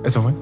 Eso fue.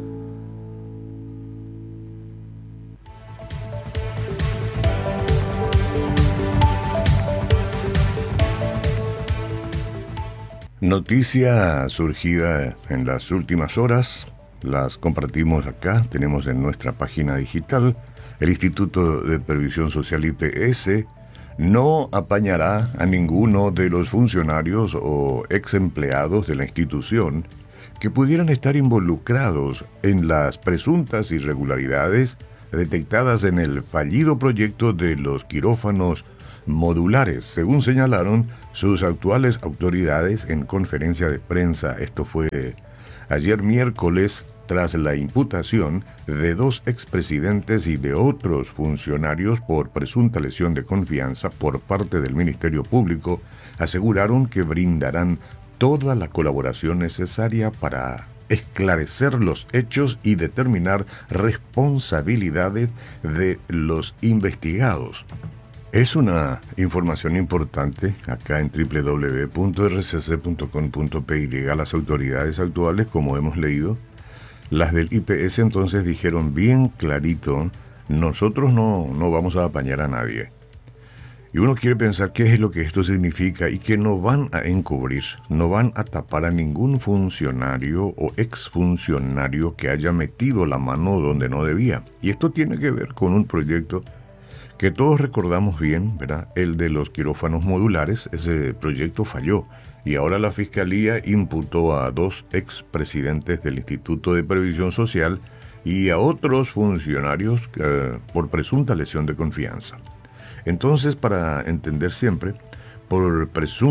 Noticia surgida en las últimas horas, las compartimos acá, tenemos en nuestra página digital. El Instituto de Previsión Social IPS no apañará a ninguno de los funcionarios o ex empleados de la institución que pudieran estar involucrados en las presuntas irregularidades detectadas en el fallido proyecto de los quirófanos modulares, según señalaron sus actuales autoridades en conferencia de prensa. Esto fue ayer miércoles, tras la imputación de 2 expresidentes y de otros funcionarios por presunta lesión de confianza por parte del Ministerio Público. Aseguraron que brindarán toda la colaboración necesaria para esclarecer los hechos y determinar responsabilidades de los investigados. Es una información importante acá en www.rcc.com.py. Las autoridades actuales, como hemos leído, las del IPS entonces dijeron bien clarito, nosotros no vamos a apañar a nadie. Y uno quiere pensar qué es lo que esto significa y que no van a encubrir, no van a tapar a ningún funcionario o exfuncionario que haya metido la mano donde no debía. Y esto tiene que ver con un proyecto que todos recordamos bien, ¿verdad? El de los quirófanos modulares. Ese proyecto falló y ahora la Fiscalía imputó a 2 expresidentes del Instituto de Previsión Social y a otros funcionarios por presunta lesión de confianza. Entonces, para entender siempre, por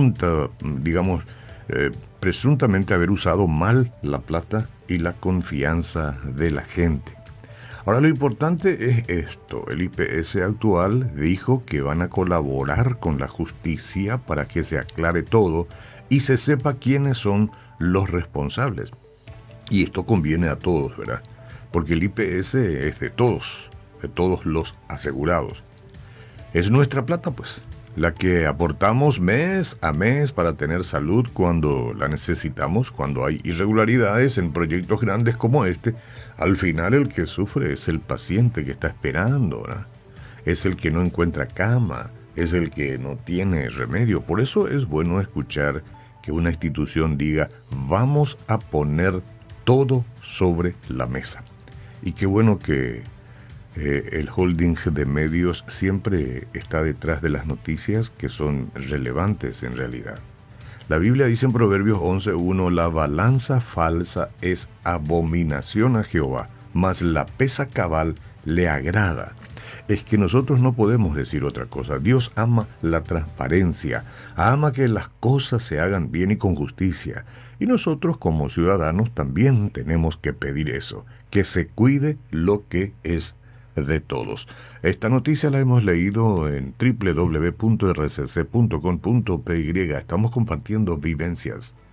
presuntamente haber usado mal la plata y la confianza de la gente. Ahora lo importante es esto, el IPS actual dijo que van a colaborar con la justicia para que se aclare todo y se sepa quiénes son los responsables. Y esto conviene a todos, ¿verdad? Porque el IPS es de todos los asegurados. Es nuestra plata, pues, la que aportamos mes a mes para tener salud cuando la necesitamos, cuando hay irregularidades en proyectos grandes como este. Al final el que sufre es el paciente que está esperando, ¿verdad? Es el que no encuentra cama, es el que no tiene remedio. Por eso es bueno escuchar que una institución diga, vamos a poner todo sobre la mesa. Y qué bueno que el holding de medios siempre está detrás de las noticias que son relevantes en realidad. La Biblia dice en Proverbios 11:1, la balanza falsa es abominación a Jehová, mas la pesa cabal le agrada. Es que nosotros no podemos decir otra cosa. Dios ama la transparencia, ama que las cosas se hagan bien y con justicia. Y nosotros como ciudadanos también tenemos que pedir eso, que se cuide lo que es de todos. Esta noticia la hemos leído en www.rcc.com.py. Estamos compartiendo vivencias.